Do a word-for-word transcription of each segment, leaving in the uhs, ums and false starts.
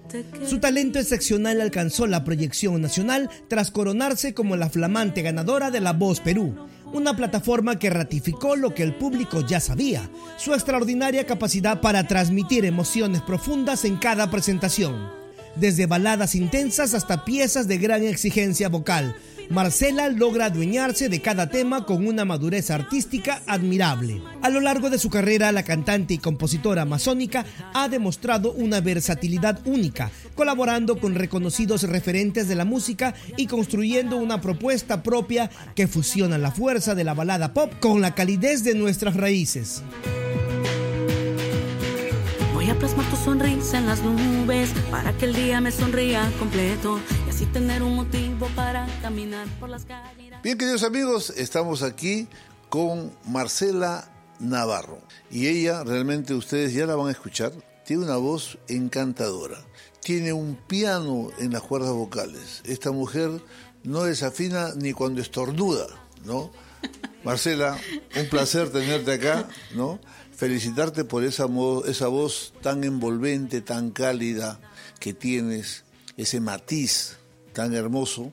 Su talento excepcional alcanzó la proyección nacional tras coronarse como la flamante ganadora de La Voz Perú, una plataforma que ratificó lo que el público ya sabía, su extraordinaria capacidad para transmitir emociones profundas en cada presentación. Desde baladas intensas hasta piezas de gran exigencia vocal, Marcela logra adueñarse de cada tema con una madurez artística admirable. A lo largo de su carrera, la cantante y compositora amazónica ha demostrado una versatilidad única, colaborando con reconocidos referentes de la música y construyendo una propuesta propia que fusiona la fuerza de la balada pop con la calidez de nuestras raíces. Voy a plasmar tu sonrisa en las nubes para que el día me sonría completo y así tener un motivo para caminar por las calles. Bien, queridos amigos, estamos aquí con Marcela Navarro y ella, realmente ustedes ya la van a escuchar, tiene una voz encantadora, tiene un piano en las cuerdas vocales. Esta mujer no desafina ni cuando estornuda, ¿no? Marcela, un placer tenerte acá, ¿no? Felicitarte por esa, esa voz tan envolvente, tan cálida que tienes, ese matiz tan hermoso,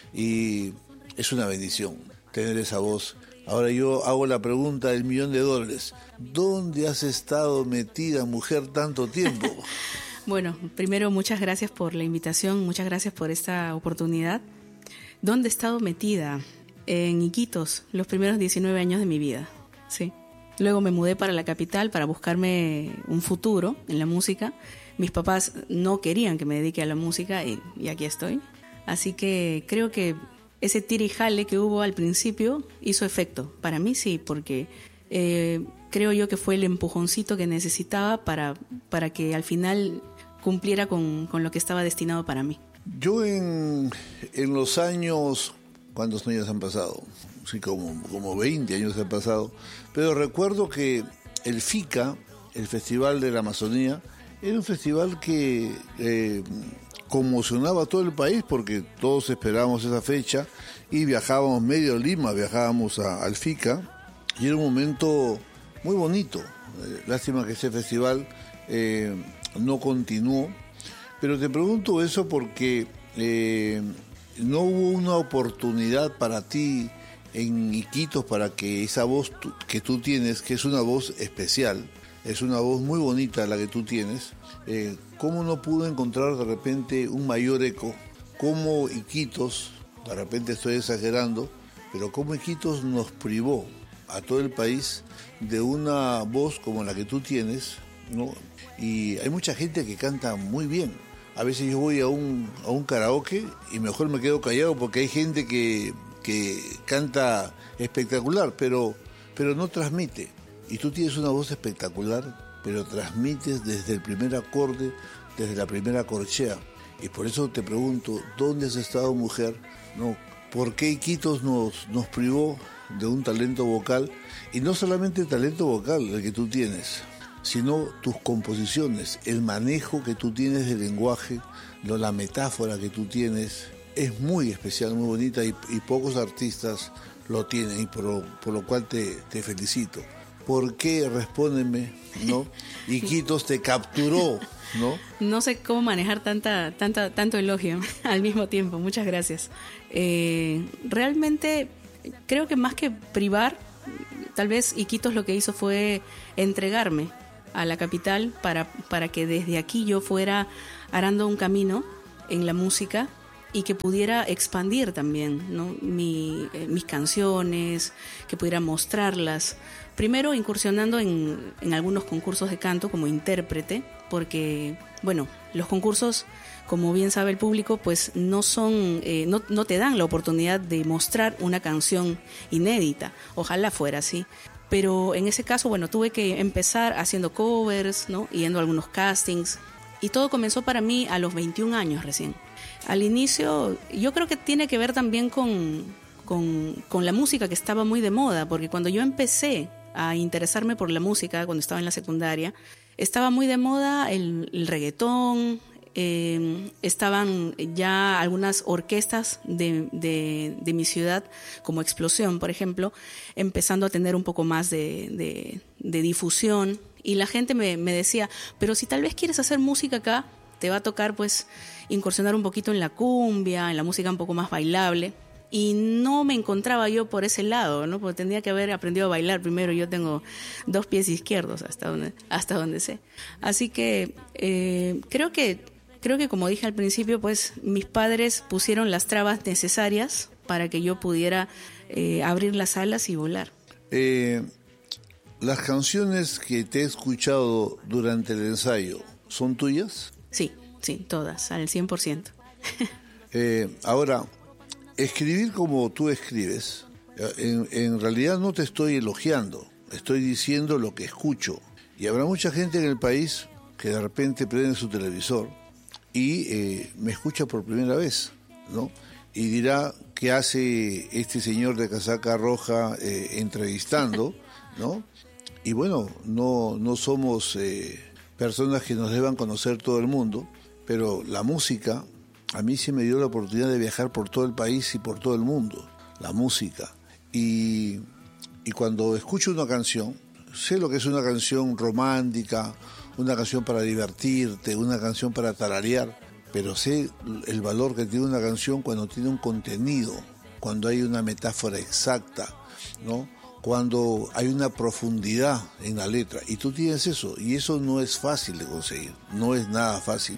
y es una bendición tener esa voz. Ahora yo hago la pregunta del millón de dólares. ¿Dónde has estado metida, mujer, tanto tiempo? Bueno, primero muchas gracias por la invitación, muchas gracias por esta oportunidad. ¿Dónde he estado metida? En Iquitos, los primeros diecinueve años de mi vida, sí. Luego me mudé para la capital para buscarme un futuro en la música. Mis papás no querían que me dedique a la música y, y aquí estoy. Así que creo que ese tira y jale que hubo al principio hizo efecto. Para mí sí, porque eh, creo yo que fue el empujoncito que necesitaba para, para que al final cumpliera con, con lo que estaba destinado para mí. Yo en, en los años... ¿Cuántos años han pasado? Sí, como, como veinte años han pasado. Pero recuerdo que el FICA, el Festival de la Amazonía, era un festival que eh, conmocionaba a todo el país porque todos esperábamos esa fecha y viajábamos medio Lima, viajábamos a, al FICA y era un momento muy bonito. Eh, lástima que ese festival eh, no continuó. Pero te pregunto eso porque... Eh, ¿no hubo una oportunidad para ti en Iquitos para que esa voz que tú tienes, que es una voz especial, es una voz muy bonita la que tú tienes, eh, cómo no pudo encontrar de repente un mayor eco? ¿Cómo Iquitos, de repente estoy exagerando, pero cómo Iquitos nos privó a todo el país de una voz como la que tú tienes, ¿no? Y hay mucha gente que canta muy bien. A veces yo voy a un, a un karaoke y mejor me quedo callado porque hay gente que, que canta espectacular, pero, pero no transmite. Y tú tienes una voz espectacular, pero transmites desde el primer acorde, desde la primera corchea. Y por eso te pregunto, ¿dónde has estado, mujer? No, ¿por qué Iquitos nos, nos privó de un talento vocal? Y no solamente el talento vocal el que tú tienes, sino tus composiciones, el manejo que tú tienes del lenguaje, lo, la metáfora que tú tienes, es muy especial, muy bonita, y, y pocos artistas lo tienen, y por, por lo cual te, te felicito. ¿Por qué? Respóndeme, ¿no? Iquitos te capturó, ¿no? No sé cómo manejar tanta, tanta, tanto elogio al mismo tiempo, muchas gracias. Eh, realmente creo que más que privar, tal vez Iquitos lo que hizo fue entregarme a la capital para, para que desde aquí yo fuera arando un camino en la música y que pudiera expandir también, ¿no? Mi, eh, mis canciones, que pudiera mostrarlas. Primero incursionando en, en algunos concursos de canto como intérprete, porque, bueno, los concursos, como bien sabe el público, pues no son, eh, no, no te dan la oportunidad de mostrar una canción inédita. Ojalá fuera así. Pero en ese caso, bueno, tuve que empezar haciendo covers, ¿no? Yendo a algunos castings. Y todo comenzó para mí a los veintiún años recién. Al inicio, yo creo que tiene que ver también con, con, con la música que estaba muy de moda, porque cuando yo empecé a interesarme por la música, cuando estaba en la secundaria, estaba muy de moda el, el reggaetón, eh, estaban ya algunas orquestas de, de, de mi ciudad, como Explosión, por ejemplo, empezando a tener un poco más de, de, de difusión, y la gente me, me decía, pero si tal vez quieres hacer música acá, te va a tocar pues incursionar un poquito en la cumbia, en la música un poco más bailable. Y no me encontraba yo por ese lado, ¿no? Porque tendría que haber aprendido a bailar primero. Yo tengo dos pies izquierdos hasta donde, hasta donde sé. Así que eh, creo que, creo que como dije al principio, pues mis padres pusieron las trabas necesarias para que yo pudiera eh, abrir las alas y volar. Eh, ¿Las canciones que te he escuchado durante el ensayo son tuyas? Sí, sí, todas, al cien por ciento. eh, ahora... Escribir como tú escribes, en, en realidad no te estoy elogiando, estoy diciendo lo que escucho. Y habrá mucha gente en el país que de repente prende su televisor y eh, me escucha por primera vez, ¿no? Y dirá, ¿qué hace este señor de casaca roja eh, entrevistando, ¿no? Y bueno, no, no somos eh, personas que nos deban conocer todo el mundo, pero la música... A mí se me dio la oportunidad de viajar por todo el país y por todo el mundo, la música. Y, y cuando escucho una canción, sé lo que es una canción romántica, una canción para divertirte, una canción para tararear, pero sé el valor que tiene una canción cuando tiene un contenido, cuando hay una metáfora exacta, ¿no? Cuando hay una profundidad en la letra. Y tú tienes eso, y eso no es fácil de conseguir, no es nada fácil.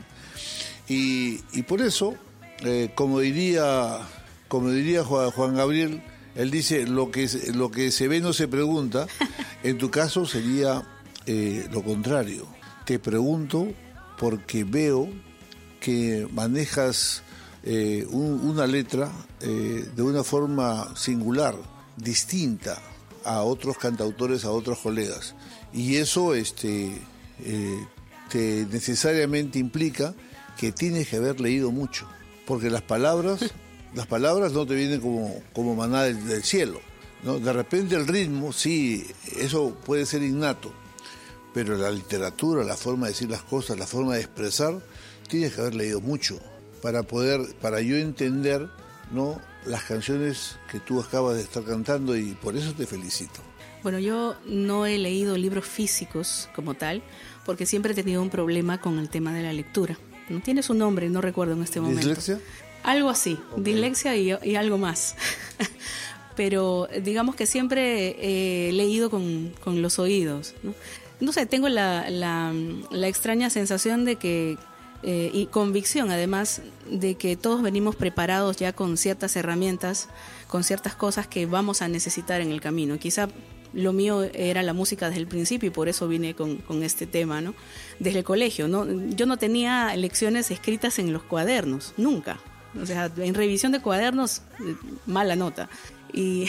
Y, y por eso, eh, como diría como diría Juan, Juan Gabriel, él dice, lo que, lo que se ve no se pregunta. En tu caso sería eh, lo contrario. Te pregunto porque veo que manejas eh, un, una letra eh, de una forma singular, distinta a otros cantautores, a otros colegas. Y eso este, eh, te necesariamente implica que tienes que haber leído mucho, porque las palabras, las palabras no te vienen como, como maná del, del cielo, ¿no? De repente el ritmo, sí, eso puede ser innato, pero la literatura, la forma de decir las cosas, la forma de expresar, tienes que haber leído mucho para poder, para yo entender, ¿no?, las canciones que tú acabas de estar cantando, y por eso te felicito. Bueno, yo no he leído libros físicos como tal, porque siempre he tenido un problema con el tema de la lectura. No tiene su nombre, no recuerdo en este momento. ¿Dislexia? Algo así, okay. Dislexia y, y algo más. Pero digamos que siempre he leído con, con los oídos, ¿no? No sé, tengo la, la, la extraña sensación de que, eh, y convicción además, de que todos venimos preparados ya con ciertas herramientas, con ciertas cosas que vamos a necesitar en el camino. Quizá lo mío era la música desde el principio y por eso vine con, con este tema, ¿no? Desde el colegio, ¿no? Yo no tenía lecciones escritas en los cuadernos, nunca. O sea, en revisión de cuadernos, mala nota. Y,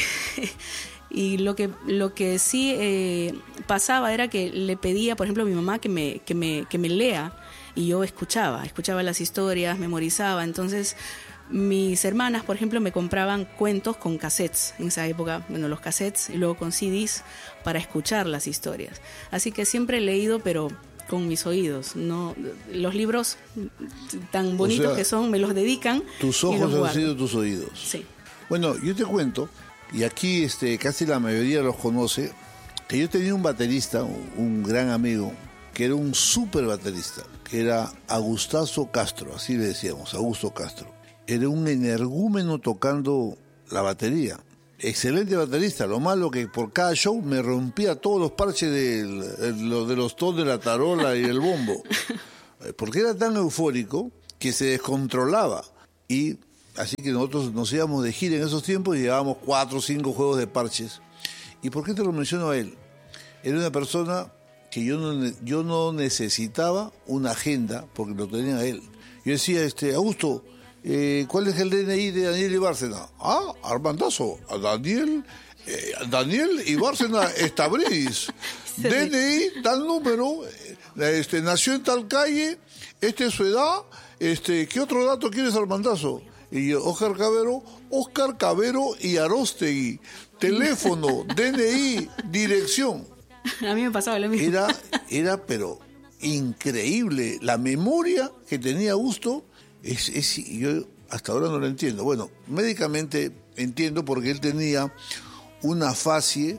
y lo que lo que sí eh, pasaba era que le pedía, por ejemplo, a mi mamá que me, que me, que me lea, y yo escuchaba, escuchaba las historias, memorizaba. Entonces, mis hermanas, por ejemplo, me compraban cuentos con cassettes en esa época, bueno, los cassettes, y luego con C Ds para escuchar las historias. Así que siempre he leído, pero con mis oídos, no los libros tan bonitos, o sea, que son, me los dedican. Tus ojos han sido tus oídos. Sí. Bueno, yo te cuento, y aquí este casi la mayoría los conoce, que yo tenía un baterista, un gran amigo, que era un súper baterista, que era Agustazo Castro, así le decíamos, Augusto Castro. Era un energúmeno tocando la batería. Excelente baterista, lo malo que por cada show me rompía todos los parches de, de los tonos de la tarola y el bombo, porque era tan eufórico que se descontrolaba. Y así que nosotros nos íbamos de gira en esos tiempos y llevábamos cuatro o cinco juegos de parches. ¿Y por qué te lo menciono a él? Era una persona que yo no, yo no necesitaba una agenda porque lo tenía él. Yo decía, este, Augusto, Eh, ¿cuál es el D N I de Daniel y Bárcena? Ah, Armandazo, a Daniel, eh, Daniel y Bárcena Estabris. Sí. D N I, tal número, este, nació en tal calle, esta es su edad, este, ¿qué otro dato quieres, Armandazo? Y yo, Oscar Cabero, Oscar Cabero y Arostegui, teléfono, D N I, dirección. A mí me pasaba lo mismo. Era, era, pero increíble, la memoria que tenía Augusto. Es, es, yo hasta ahora no lo entiendo. Bueno, médicamente entiendo porque él tenía una fascie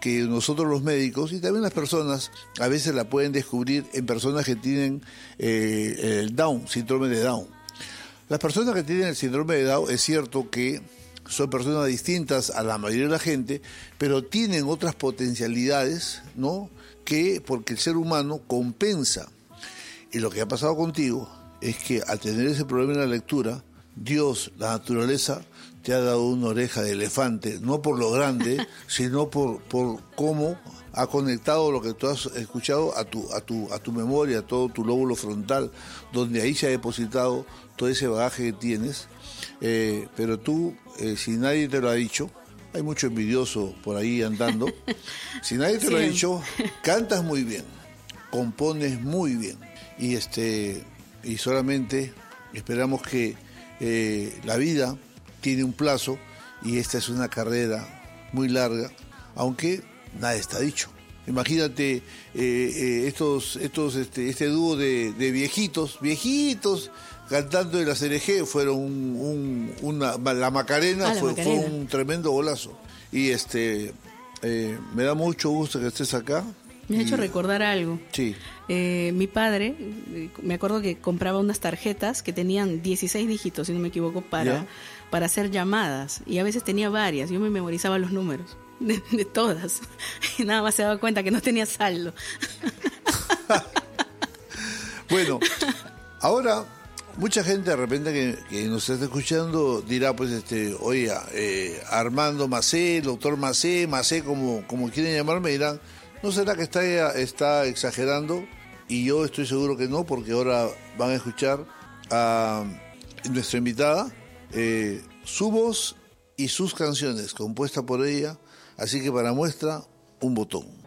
que nosotros los médicos y también las personas a veces la pueden descubrir en personas que tienen eh, el Down, síndrome de Down. Las personas que tienen el síndrome de Down es cierto que son personas distintas a la mayoría de la gente, pero tienen otras potencialidades, ¿no? Que porque el ser humano compensa. Y lo que ha pasado contigo es que al tener ese problema en la lectura, Dios, la naturaleza, te ha dado una oreja de elefante, no por lo grande, sino por, por cómo ha conectado lo que tú has escuchado a tu, a tu, a tu memoria, a todo tu lóbulo frontal, donde ahí se ha depositado todo ese bagaje que tienes. Eh, pero tú, eh, si nadie te lo ha dicho, hay mucho envidioso por ahí andando, si nadie te sí. lo ha dicho, cantas muy bien, compones muy bien, y este y solamente esperamos que eh, la vida tiene un plazo y esta es una carrera muy larga, aunque nada está dicho. Imagínate eh, eh, estos, estos, este, este dúo de, de viejitos, viejitos cantando en la C N G, fueron un, un, una, la Macarena, ah, la fue, Macarena fue un tremendo golazo. Y este eh, me da mucho gusto que estés acá. Me ha y... hecho recordar algo. Sí. Eh, mi padre, me acuerdo que compraba unas tarjetas que tenían dieciséis dígitos, si no me equivoco, para, para hacer llamadas. Y a veces tenía varias. Yo me memorizaba los números de, de todas. Y nada más se daba cuenta que no tenía saldo. Bueno, ahora mucha gente de repente que, que nos está escuchando dirá, pues, este, oye, eh, Armando Macé, el doctor Macé, Macé, como, como quieren llamarme, dirán, ¿no será que está, está exagerando? Y yo estoy seguro que no, porque ahora van a escuchar a nuestra invitada, eh, su voz y sus canciones, compuesta por ella, así que para muestra, un botón.